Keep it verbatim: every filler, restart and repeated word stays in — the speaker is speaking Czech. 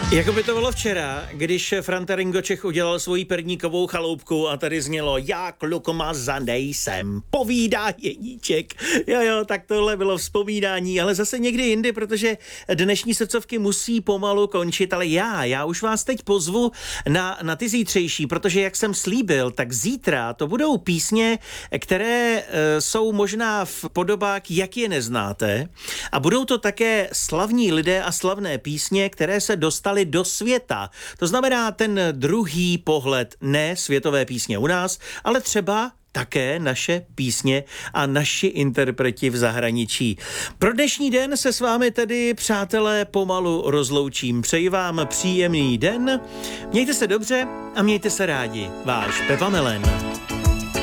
Jako by to bylo včera, když Franta Ringočech udělal svoji perníkovou chaloupku a tady znělo já klukomazanej jsem, povídá Jeníček. Jo, jo, tak tohle bylo vzpomínání, ale zase někdy jindy, protože dnešní srdcovky musí pomalu končit, ale já, já už vás teď pozvu na, na ty zítřejší, protože jak jsem slíbil, tak zítra to budou písně, které e, jsou možná v podobách, jak je neznáte, a budou to také slavní lidé a slavné písně, které se dostaly do světa. To znamená ten druhý pohled, ne světové písně u nás, ale třeba také naše písně a naši interpreti v zahraničí. Pro dnešní den se s vámi tedy, přátelé, pomalu rozloučím. Přeji vám příjemný den, mějte se dobře a mějte se rádi. Váš Pepa Melen.